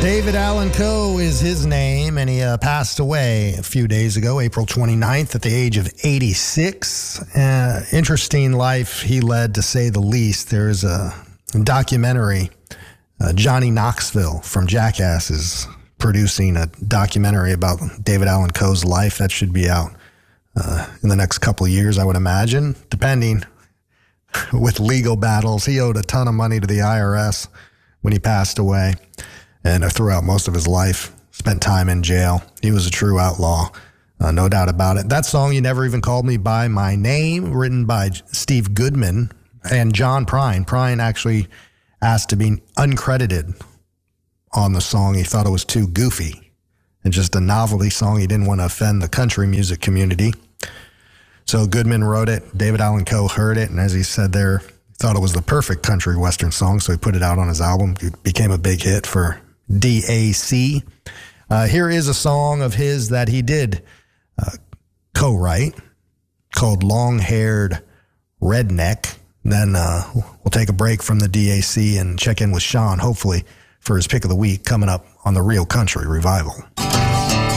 David Allan Coe is his name, and he passed away a few days ago, April 29th, at the age of 86. Interesting life he led, to say the least. There's a documentary, Johnny Knoxville from Jackass is producing a documentary about David Allan Coe's life. That should be out in the next couple of years, I would imagine, depending with legal battles. He owed a ton of money to the IRS when he passed away, and throughout most of his life, spent time in jail. He was a true outlaw, no doubt about it. That song, You Never Even Called Me By My Name, written by Steve Goodman and John Prine. Prine actually asked to be uncredited on the song. He thought it was too goofy and just a novelty song. He didn't want to offend the country music community. So Goodman wrote it. David Allan Coe heard it, and as he said there, thought it was the perfect country western song, so he put it out on his album. It became a big hit for DAC. Here is a song of his that he did co-write called Long-Haired Redneck. Then we'll take a break from the DAC and check in with Sean, hopefully, for his pick of the week coming up on the Real Country Revival.